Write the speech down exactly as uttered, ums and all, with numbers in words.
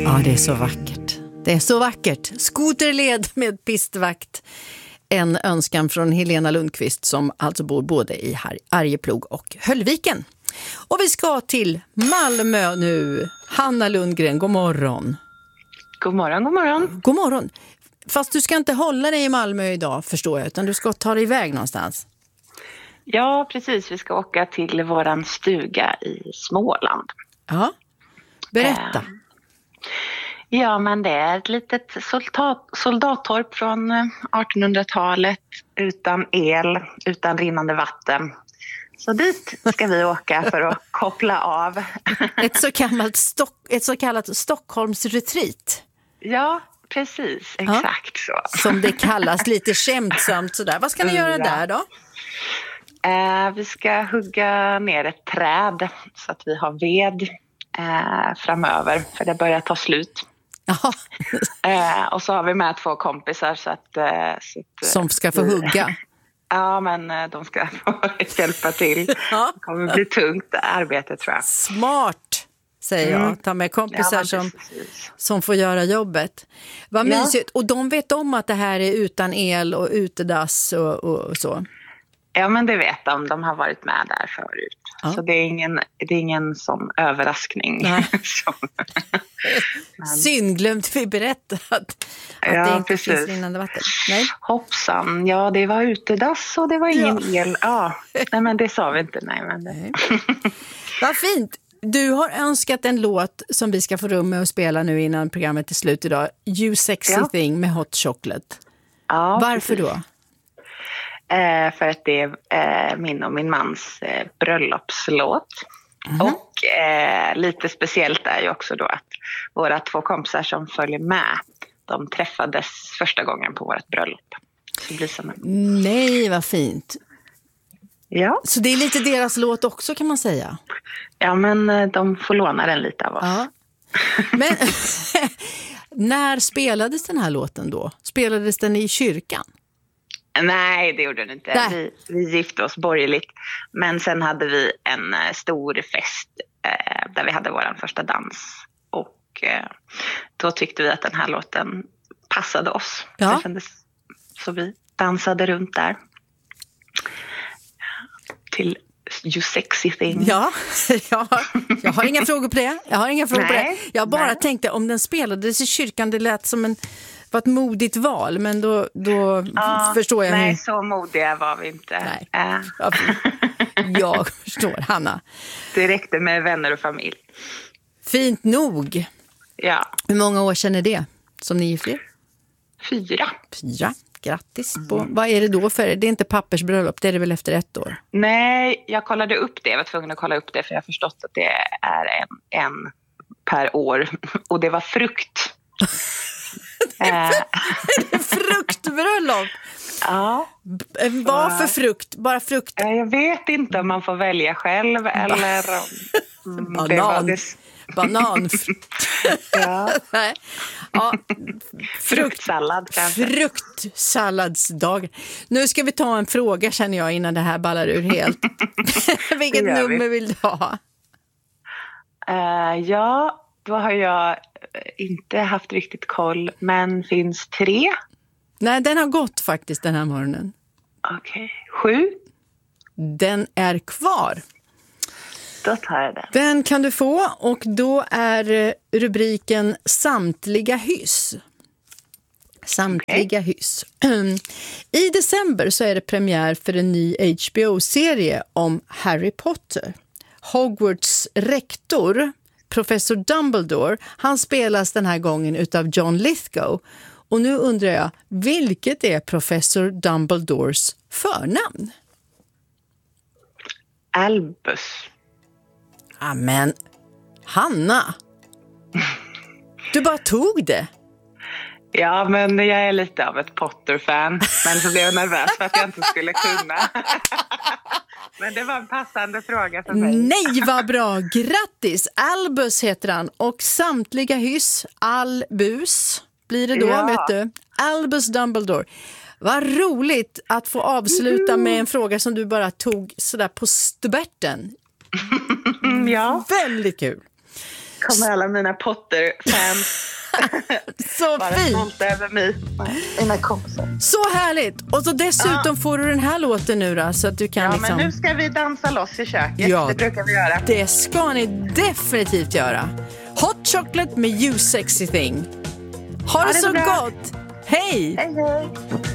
Ja, det är så vackert. Det är så vackert. Skoterled med pistvakt. En önskan från Helena Lundqvist som alltså bor både i Arjeplog och Höllviken. Och vi ska till Malmö nu. Hanna Lundgren, god morgon. God morgon, god morgon. God morgon. Fast du ska inte hålla dig i Malmö idag, förstår jag, utan du ska ta dig iväg någonstans. Ja, precis. Vi ska åka till våran stuga i Småland. Ja, berätta. Eh, ja, men det är ett litet soldat, soldattorp från artonhundratalet utan el, utan rinnande vatten. Så dit ska vi åka för att koppla av. Ett så kallat, Stock, ett så kallat Stockholmsretreat. Ja, precis. Exakt ja. så. Som det kallas lite skämtsamt sådär. Vad ska ni göra ja. där då? Eh, vi ska hugga ner ett träd så att vi har ved eh, framöver. För det börjar ta slut. eh, och så har vi med två kompisar så att... Eh, så att som ska få hugga. Ja, men de ska få hjälpa till. Det kommer bli tungt arbete, tror jag. Smart, säger jag. Mm. Ta med kompisar ja, som, som får göra jobbet. Vad ja. mysigt. Och de vet om att det här är utan el och utedass och, och så? Ja, men det vet de. De har varit med där förut. Ja. Så det är ingen, det är ingen sån överraskning. men... Synd, glömt vi berätta att, att ja, det inte precis. finns rinnande vatten. Nej. Hoppsan, ja det var utedass och det var ingen ja. el. Ja, nej men det sa vi inte. Nej, men det... nej. Vad fint. Du har önskat en låt som vi ska få rum med att spela nu innan programmet är slut idag. You Sexy ja. Thing med Hot Chocolate. Ja, varför precis. då? Eh, för att det är eh, min och min mans eh, bröllopslåt. Mm. Och eh, lite speciellt är ju också då att våra två kompisar som följer med, de träffades första gången på vårt bröllop. Så det blir som en... Nej, vad fint. Ja. Så det är lite deras låt också, kan man säga? Ja, men de får låna den lite av oss. Ja. Men när spelades den här låten då? Spelades den i kyrkan? Nej, det gjorde den inte. Vi, vi gifte oss borgerligt. Men sen hade vi en uh, stor fest uh, där vi hade vår första dans. Och uh, då tyckte vi att den här låten passade oss. Ja. Det kändes, så vi dansade runt där. Till You Sexy Thing. Ja, ja, jag har inga frågor på det. Jag har inga frågor nej, på det. Jag bara nej. tänkte om den spelades i kyrkan, det lät som en... var ett modigt val, men då, då ja, förstår jag. Nej, hur... så modiga var vi inte. Nej. Äh. Jag förstår, Hanna. Det räckte med vänner och familj. Fint nog. Ja. Hur många år sedan är det som ni gifte er? Fyra. Fyra, grattis. På. Mm. Vad är det då för? Det är inte pappersbröllop, det är det väl efter ett år? Nej, jag kollade upp det. Jag var tvungen att kolla upp det för jag har förstått att det är en, en per år. Och det var frukt. Det är fruktbröllop. Ja. Vad för frukt? Bara frukt? Jag vet inte om man får välja själv eller om banan. Det var det... Banan. ja. ja. Fruktsallad kanske. Fruktsalladsdag. Nu ska vi ta en fråga, känner jag, innan det här ballar ur helt. Vilket nummer vi. vill du ha? Uh, ja, då har jag inte haft riktigt koll, men finns tre? Nej, den har gått faktiskt den här morgonen. Okej, okay. Sju? Den är kvar. Då tar jag den. Den kan du få, och då är rubriken Samtliga hyss. Samtliga okay. hyss. I december så är det premiär för en ny H B O-serie om Harry Potter. Hogwarts rektor, professor Dumbledore, han spelas den här gången utav John Lithgow. Och nu undrar jag, vilket är professor Dumbledores förnamn? Albus. Amen. Hanna. Du bara tog det. Ja, men jag är lite av ett Potter-fan. Men så blev jag nervös för att jag inte skulle kunna. Men det var en passande fråga för mig. Nej, vad bra. Grattis. Albus heter han. Och samtliga hyss, Albus blir det då, ja. Vet du. Albus Dumbledore. Vad roligt att få avsluta med en fråga som du bara tog sådär på stubärten. Ja. Väldigt kul. kommer alla mina Potter-fans Så bara fint! stolta över mig. Mina kompisar. Så härligt! Och så dessutom ja. får du den här låten nu då, så att du kan ja, liksom... men nu ska vi dansa loss i köket. Ja, det brukar vi göra. Det ska ni definitivt göra. Hot Chocolate med You Sexy Thing. Ha det, det så bra. Gott! Hej! Hej, hej!